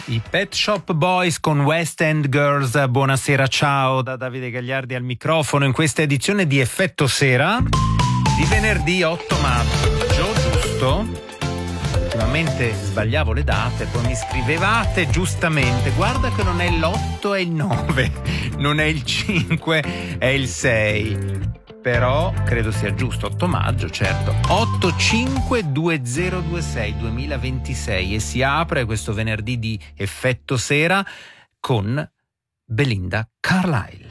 I Pet Shop Boys con West End Girls. Buonasera, ciao da Davide Gagliardi al microfono in questa edizione di Effetto Sera di venerdì 8 maggio, giusto? Ultimamente sbagliavo le date, poi mi scrivevate giustamente: guarda che non è l'8, è il 9, non è il 5, è il 6. Però credo sia giusto, 8 maggio, certo. 852026 e si apre questo venerdì di Effetto Sera con Belinda Carlisle.